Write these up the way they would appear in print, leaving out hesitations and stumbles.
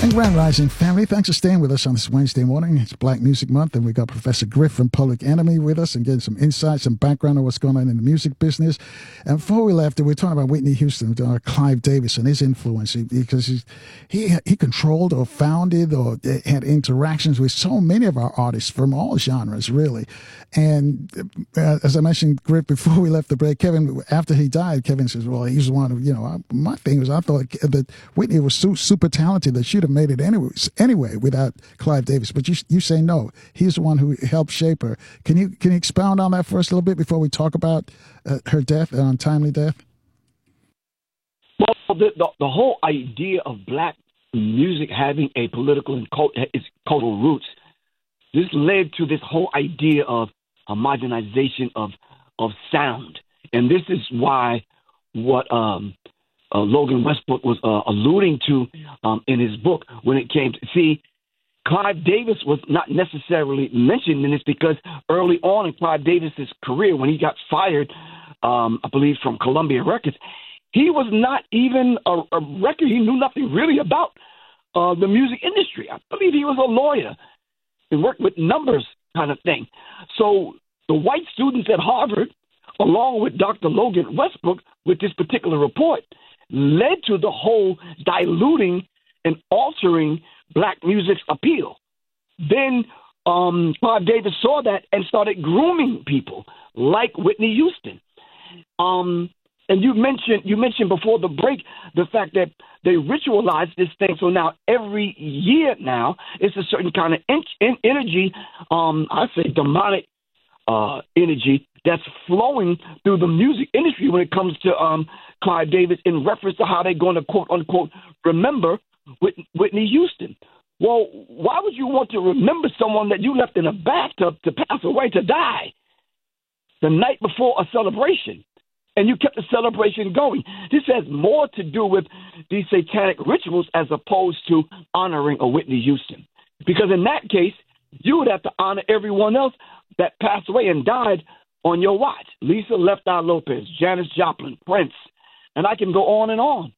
Grand Rising family, thanks for staying with us on this Wednesday morning. It's Black Music Month, and we got Professor Griff from Public Enemy with us and getting some insights, some background on what's going on in the music business. And before we left, we were talking about Whitney Houston, Clive Davis, and his influence, because he controlled or founded or had interactions with so many of our artists from all genres, really. And as I mentioned, Griff, before we left the break, Kevin, after he died, Kevin says, well, he's one of, my thing was I thought that Whitney was super talented that she'd have made it anyway without Clive Davis. But you say no. He's the one who helped shape her. Can you expound on that for us a little bit before we talk about her death, untimely death? Well, the whole idea of black music having a political and cultural roots, this led to this whole idea of homogenization of sound. And this is why what Logan Westbrook was alluding to in his book when it came to see Clive Davis was not necessarily mentioned in this because early on in Clive Davis's career, when he got fired, I believe from Columbia Records, he was not even a record. He knew nothing really about the music industry. I believe he was a lawyer and worked with numbers kind of thing. So the white students at Harvard, along with Dr. Logan Westbrook, with this particular report, led to the whole diluting and altering black music's appeal. Then Clive Davis saw that and started grooming people like Whitney Houston. And you mentioned before the break the fact that they ritualize this thing. So now every year now it's a certain kind of energy, I say demonic energy that's flowing through the music industry when it comes to Clive Davis in reference to how they're going to quote unquote remember Whitney Houston. Well, why would you want to remember someone that you left in a bathtub to pass away, to die the night before a celebration? And you kept the celebration going. This has more to do with these satanic rituals as opposed to honoring a Whitney Houston. Because in that case, you would have to honor everyone else that passed away and died on your watch. Lisa Left Eye Lopez, Janis Joplin, Prince, and I can go on and on.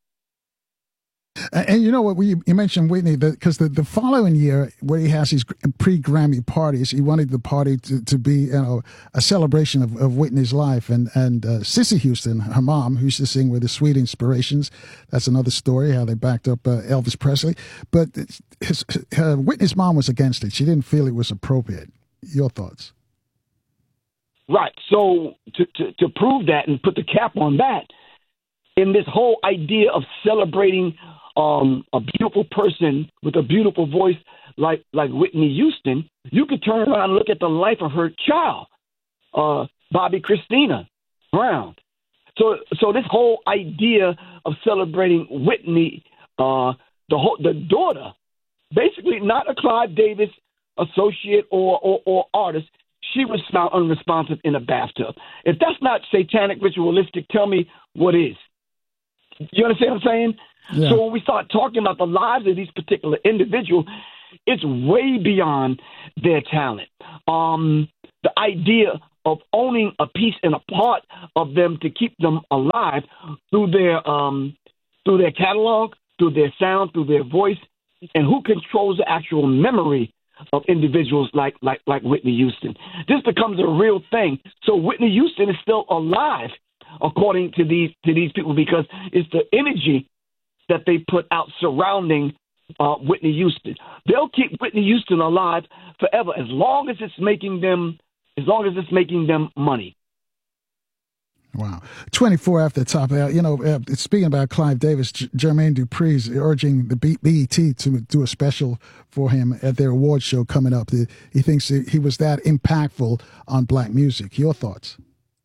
And you know what, you mentioned Whitney, because the following year, where he has his pre-Grammy parties, he wanted the party to be a celebration of Whitney's life. And Cissy Houston, her mom, who used to sing with the Sweet Inspirations, that's another story, how they backed up Elvis Presley. But Whitney's mom was against it. She didn't feel it was appropriate. Your thoughts? Right. So to prove that and put the cap on that, in this whole idea of celebrating a beautiful person with a beautiful voice like Whitney Houston, you could turn around and look at the life of her child, Bobby Christina Brown. So this whole idea of celebrating Whitney, the daughter, basically not a Clive Davis associate or artist, she was found unresponsive in a bathtub. If that's not satanic ritualistic, tell me what is. You understand what I'm saying? Yeah. So when we start talking about the lives of these particular individuals, it's way beyond their talent. The idea of owning a piece and a part of them to keep them alive through their catalog, through their sound, through their voice, and who controls the actual memory of individuals like Whitney Houston. This becomes a real thing. So Whitney Houston is still alive, according to these people, because it's the energy that they put out surrounding Whitney Houston. They'll keep Whitney Houston alive forever as long as it's making them money. Wow. 24 after the top. Speaking about Clive Davis, Jermaine Dupri is urging the BET to do a special for him at their awards show coming up. He thinks he was that impactful on black music. Your thoughts?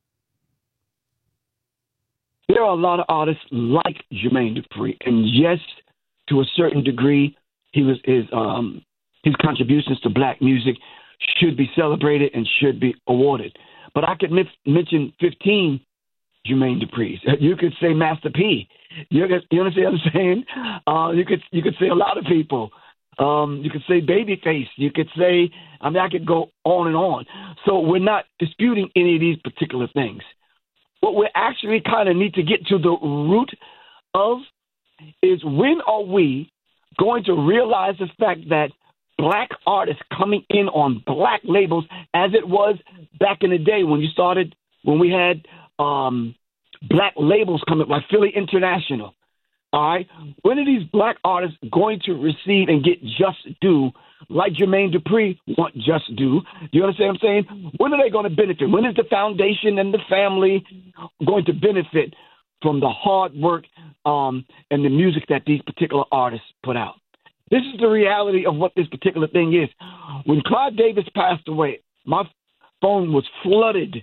There are a lot of artists like Jermaine Dupri, and yes, to a certain degree, his contributions to black music should be celebrated and should be awarded. But I could mention 15 Jermaine Dupri's. You could say Master P. You understand what I'm saying? You could say a lot of people. You could say Babyface. You could say, I could go on and on. So we're not disputing any of these particular things. What we actually kind of need to get to the root of is, when are we going to realize the fact that black artists coming in on black labels, as it was back in the day when we had black labels coming, like Philly International. All right. When are these black artists going to receive and get just due, like Jermaine Dupri want just due? You understand what I'm saying? When are they going to benefit? When is the foundation and the family going to benefit from the hard work and the music that these particular artists put out? This is the reality of what this particular thing is. When Clive Davis passed away, my phone was flooded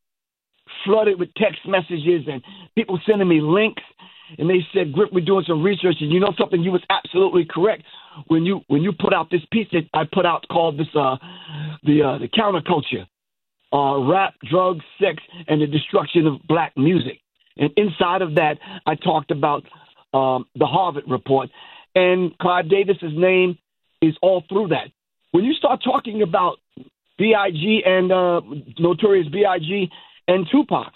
with text messages and people sending me links. And they said, Griff, we're doing some research, and you know something? You was absolutely correct when you put out this piece that I put out called this the counterculture, rap, drugs, sex, and the destruction of black music. And inside of that, I talked about the Harvard report, and Clive Davis's name is all through that. When you start talking about B.I.G. and Notorious B.I.G. and Tupac,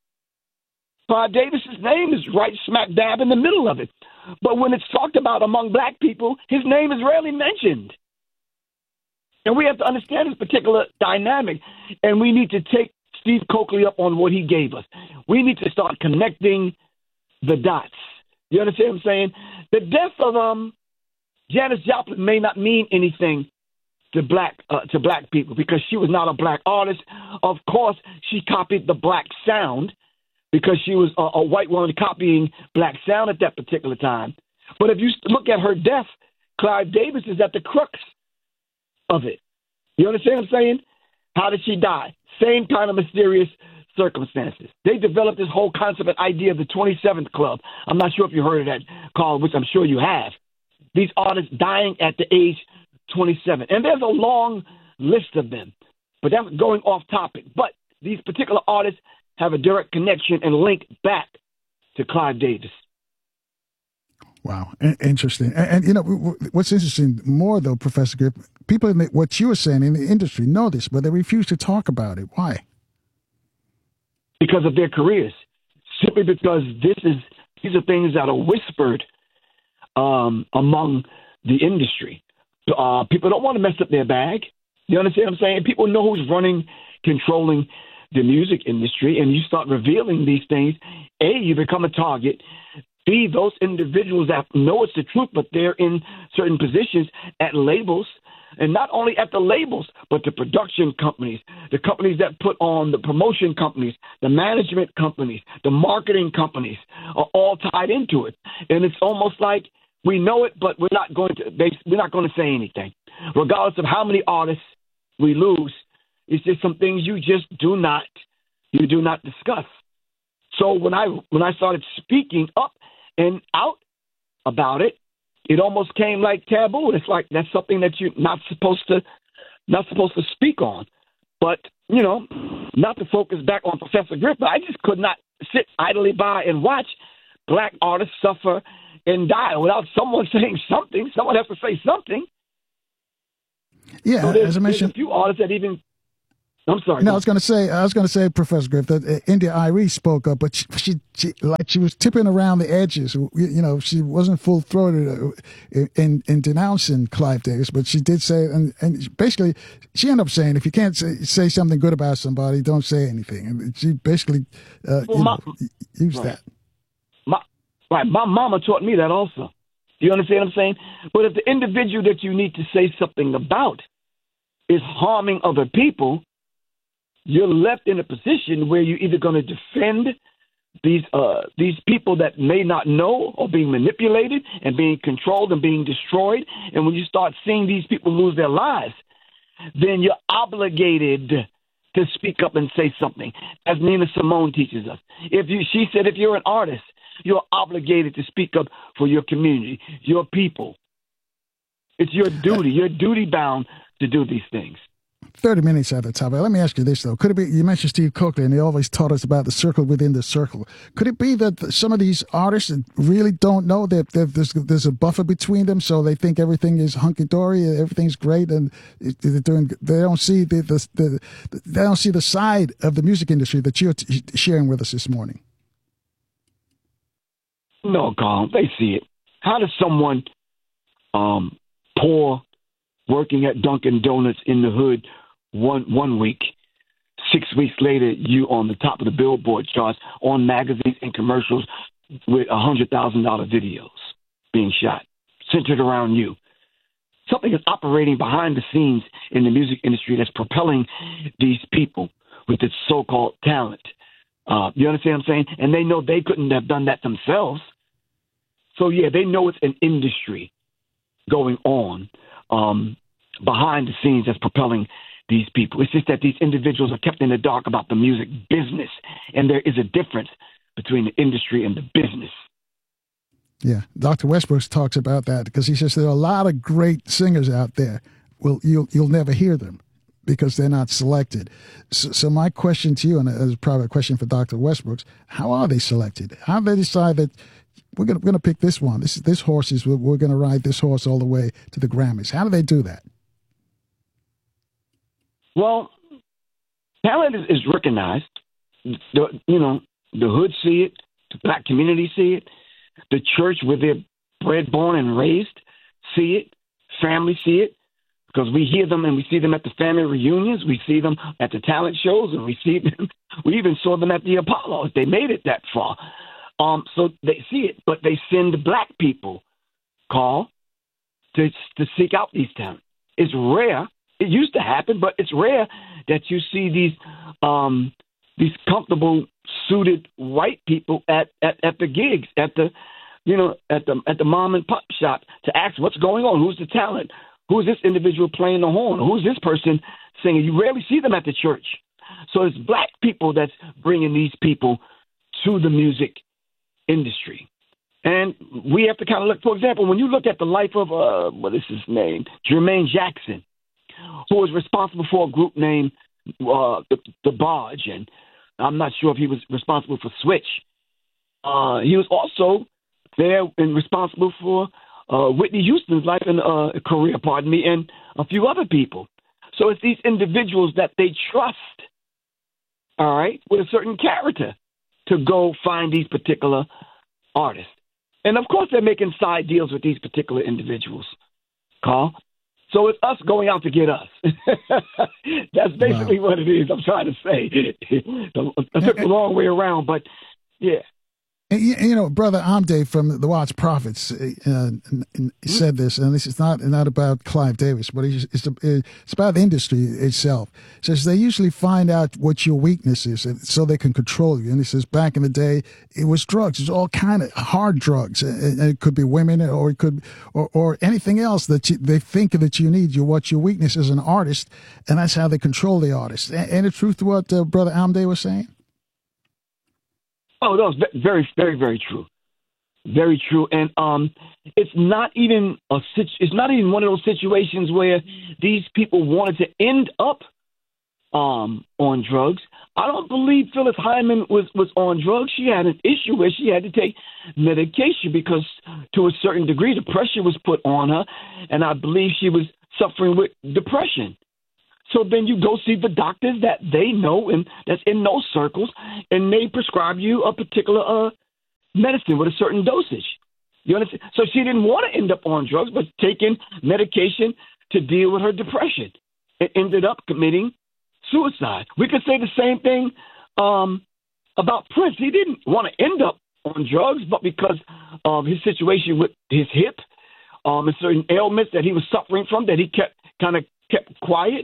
Clive Davis's name is right smack dab in the middle of it. But when it's talked about among black people, his name is rarely mentioned. And we have to understand this particular dynamic. And we need to take Steve Coakley up on what he gave us. We need to start connecting the dots. You understand what I'm saying? The death of Janis Joplin may not mean anything to black people because she was not a black artist. Of course, she copied the black sound, because she was a white woman copying black sound at that particular time. But if you look at her death, Clive Davis is at the crux of it. You understand what I'm saying? How did she die? Same kind of mysterious circumstances. They developed this whole concept and idea of the 27th Club. I'm not sure if you heard of that, Carl, which I'm sure you have. These artists dying at the age 27. And there's a long list of them. But that's going off topic. But these particular artists have a direct connection and link back to Clive Davis. Wow, interesting. And you know what's interesting more though, Professor Griff, people in what you were saying in the industry know this, but they refuse to talk about it. Why? Because of their careers. Simply because these are things that are whispered among the industry. People don't want to mess up their bag. You understand what I'm saying? People know who's controlling the music industry, and you start revealing these things. A, you become a target. B, those individuals that know it's the truth, but they're in certain positions at labels, and not only at the labels, but the production companies, the companies that put on the promotion companies, the management companies, the marketing companies are all tied into it. And it's almost like we know it, but we're not going to say anything, regardless of how many artists we lose. It's just some things you do not discuss. So when I started speaking up and out about it, it almost came like taboo. It's like that's something that you're not supposed to speak on. But not to focus back on Professor Griff, but I just could not sit idly by and watch black artists suffer and die without someone saying something. Someone has to say something. Yeah, so as I mentioned, there's a few artists that even. I'm sorry. No, I was going to say, Professor Griff, that India Arie spoke up, but she was tipping around the edges. She wasn't full throated in denouncing Clive Davis, but she did say, and basically, she ended up saying, if you can't say something good about somebody, don't say anything. And she basically used that. My mama taught me that also. Do you understand what I'm saying? But if the individual that you need to say something about is harming other people, you're left in a position where you're either going to defend these people that may not know or being manipulated and being controlled and being destroyed. And when you start seeing these people lose their lives, then you're obligated to speak up and say something. As Nina Simone teaches us. She said, if you're an artist, you're obligated to speak up for your community, your people. It's your duty. You're duty bound to do these things. 30 minutes at the top. Let me ask you this, though. Could it be, you mentioned Steve Coakley, and he always taught us about the circle within the circle. Could it be that some of these artists really don't know that there's a buffer between them, so they think everything is hunky-dory, everything's great, and they don't see they don't see the side of the music industry that you're sharing with us this morning? No, Carl, they see it. How does someone poor, working at Dunkin' Donuts in the hood one week. 6 weeks later, you on the top of the Billboard charts, on magazines and commercials with $100,000 videos being shot, centered around you. Something is operating behind the scenes in the music industry that's propelling these people with its so-called talent. You understand what I'm saying? And they know they couldn't have done that themselves. So, yeah, they know it's an industry going on behind the scenes that's propelling these people. It's just that these individuals are kept in the dark about the music business, and there is a difference between the industry and the business. Yeah, Dr. Westbrook talks about that because he says there are a lot of great singers out there. Well, you'll never hear them because they're not selected. So my question to you, and as probably a question for Dr. Westbrook, how are they selected? How do they decide that we're going to pick this one? This horse is we're going to ride this horse all the way to the Grammys. How do they do that? Well, talent is recognized. The hood see it, the black community see it, the church where they're bred, born, and raised see it, family see it, because we hear them and we see them at the family reunions, we see them at the talent shows, and we see them. We even saw them at the Apollos. They made it that far. So they see it, but they send black people, Carl, to seek out these talents. It's rare. It used to happen, but it's rare that you see these comfortable, suited white people at the gigs, at the mom and pop shop to ask what's going on, who's the talent, who's this individual playing the horn, who's this person singing. You rarely see them at the church. So it's black people that's bringing these people to the music industry. And we have to kind of look, for example, when you look at the life of, what is his name, Jermaine Jackson, who was responsible for a group named the Barge, and I'm not sure if he was responsible for Switch. He was also there and responsible for Whitney Houston's life and career, and a few other people. So it's these individuals that they trust, all right, with a certain character to go find these particular artists. And, of course, they're making side deals with these particular individuals, Carl. So it's us going out to get us. That's basically what it is I'm trying to say. I took the long way around, but, yeah. Brother Amde from the Watts Prophets said this, and this is not about Clive Davis, but it's about the industry itself. It says they usually find out what your weakness is so they can control you. And he says back in the day, it was drugs. It was all kind of hard drugs. And it could be women or it could or anything else that they think that you need. What your weakness as an artist, and that's how they control the artist. And the truth to what Brother Amde was saying? Oh, that was very, very, very true. Very true. And it's not even one of those situations where these people wanted to end up on drugs. I don't believe Phyllis Hyman was on drugs. She had an issue where she had to take medication because to a certain degree the pressure was put on her, and I believe she was suffering with depression. So then you go see the doctors that they know and that's in those circles, and they prescribe you a particular medicine with a certain dosage. You understand? So she didn't want to end up on drugs, but taking medication to deal with her depression. It ended up committing suicide. We could say the same thing about Prince. He didn't want to end up on drugs, but because of his situation with his hip and certain ailments that he was suffering from that he kept quiet,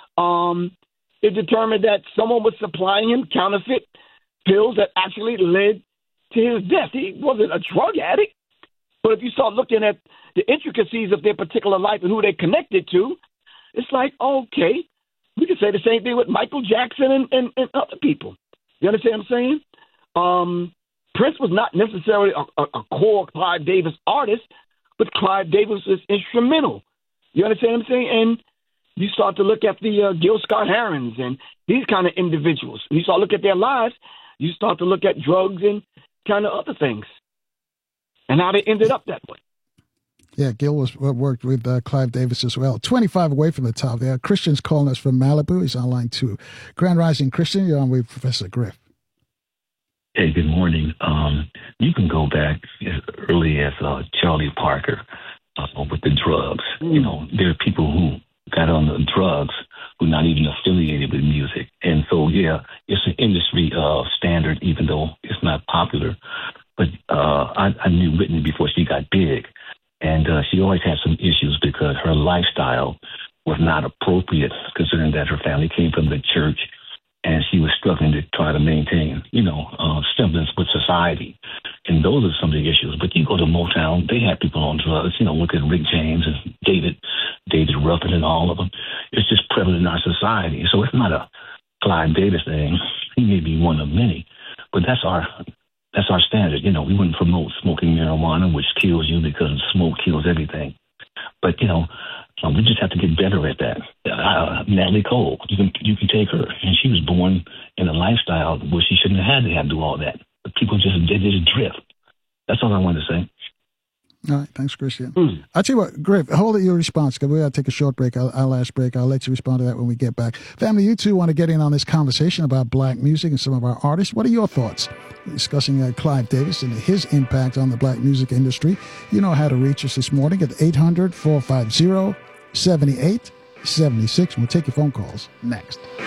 it determined that someone was supplying him counterfeit pills that actually led to his death. He wasn't a drug addict, but if you start looking at the intricacies of their particular life and who they connected to, it's like, okay, we could say the same thing with Michael Jackson and other people. You understand what I'm saying? Prince was not necessarily a core Clive Davis artist, but Clive Davis was instrumental. You understand what I'm saying? And you start to look at the Gil Scott-Herons and these kind of individuals. You start to look at their lives. You start to look at drugs and kind of other things and how they ended up that way. Yeah, Gil worked with Clive Davis as well. 25 away from the top there. Christian's calling us from Malibu. He's on line 2. Grand Rising Christian, you're on with Professor Griff. Hey, good morning. You can go back as early as Charlie Parker. with the drugs. You know, there are people who got on the drugs who are not even affiliated with music. And so, yeah, it's an industry standard, even though it's not popular. But I knew Whitney before she got big. And she always had some issues because her lifestyle was not appropriate, considering that her family came from the church and she was struggling to try to maintain, semblance with society. And those are some of the issues. But you go to Motown, they had people on drugs. Look at Rick James and David Ruffin and all of them. It's just prevalent in our society. So it's not a Clive Davis thing. He may be one of many, but that's our standard. We wouldn't promote smoking marijuana, which kills you because smoke kills everything. But, we just have to get better at that. Natalie Cole, you can take her. And she was born in a lifestyle where she shouldn't have had to do all that. But people just did drift. That's all I wanted to say. All right. Thanks, Christian. I'll tell you what, Griff, hold your response because we got to take a short break. Our last break. I'll let you respond to that when we get back. Family, you two want to get in on this conversation about black music and some of our artists. What are your thoughts? Discussing Clive Davis and his impact on the black music industry. You know how to reach us this morning at 800-450-7876. We'll take your phone calls next.